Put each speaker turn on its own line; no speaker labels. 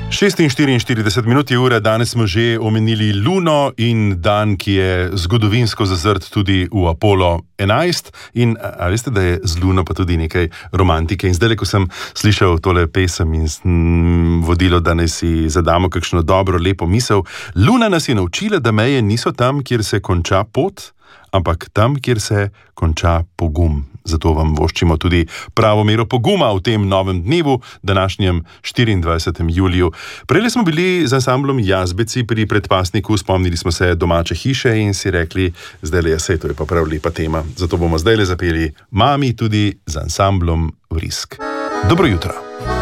46 minut je ura, danes smo že omenili Luno in dan, ki je zgodovinsko zazrt tudi v Apollo 11. In a veste, da je z Luno pa tudi nekaj romantike. In zdaj, ko sem slišal tole pesem in vodilo, da naj si zadamo kakšno dobro, lepo misel, Luna nas je naučila, da meje niso tam, kjer se konča pot, ampak tam, kjer se konča pogum. Zato vam voščimo tudi pravo mero poguma v tem novem dnevu, današnjem 24. juliju. Prejle smo bili z ansamblom Jazbeci pri predpasniku, spomnili smo se domače hiše in si rekli, zdajle je to je pa prav lepa tema. Zato bomo zdajle zapeli Mami tudi z ansamblom Vrisk. Dobro jutro.